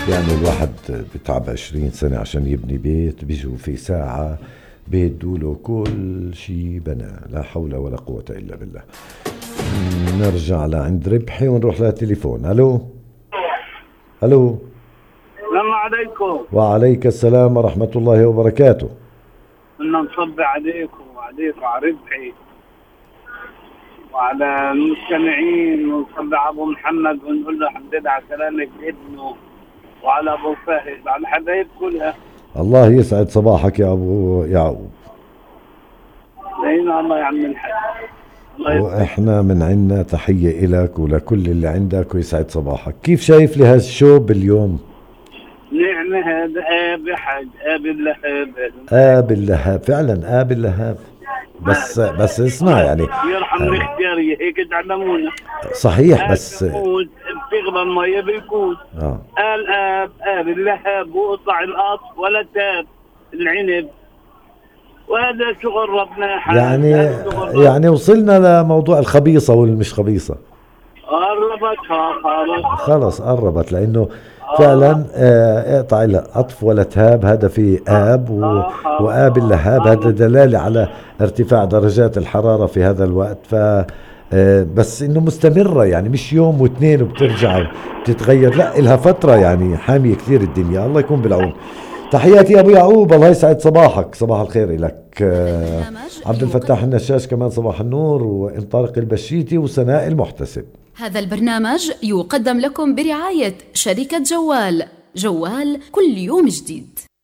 يعني الواحد بتعب 20 سنة عشان يبني بيت، بيجوا في ساعة بيدوا له كل شي بنى. لا حول ولا قوة إلا بالله. نرجع لعند ربحي ونروح لتليفون. ألو ألو. السلام عليكم. وعليك السلام ورحمة الله وبركاته. بدنا نصب عليكم وعلى ربحي وعلى المستمعين، ونصب على ابو محمد ونقول له الحمد لله على سلامة ابنه، وعلى ابو فهد وعلى الحبايب كلها. الله يسعد صباحك يا أبو يعقوب. زينا الله يا عم الحاج. وإحنا من عنا تحية إلك ولكل اللي عندك، ويسعد صباحك. كيف شايف لي هذا الشوب اليوم؟ نعمة هذا آب يا حاج، آب اللهاب. آب اللهاب، فعلا آب اللهاب. بس اسمع يعني يرحم الاختيارية هيك تعلمونا. صحيح بس بتغلى المية بالكوز. قال آب اللهاب، وقطع القط ولا تاب العنب، وهذا شغل ربنا حال. يعني وصلنا لموضوع الخبيصة والمش خبيصة. قربت خلص قربت، لأنه فعلا اقطع القطف ولا تهاب، هذا في آب وآب اللهاب، هذا دلالة على ارتفاع درجات الحرارة في هذا الوقت. بس انه مستمرة، يعني مش يوم واثنين وبترجع بتتغير، لا إلها فترة، يعني حامية كثير الدنيا. الله يكون بالعون. تحياتي يا ابو يعقوب، الله يسعد صباحك. صباح الخير لك. عبد الفتاح النشاش كمان صباح النور، وإن طارق البشيتي وسناء المحتسب. هذا البرنامج يقدم لكم برعاية شركة جوال كل يوم جديد.